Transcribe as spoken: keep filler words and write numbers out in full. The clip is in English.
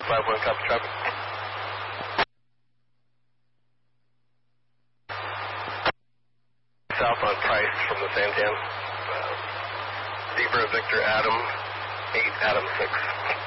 five one, copy traffic. South on Price from the Santan. Uh, Zebra Victor Adam, eight Adam six.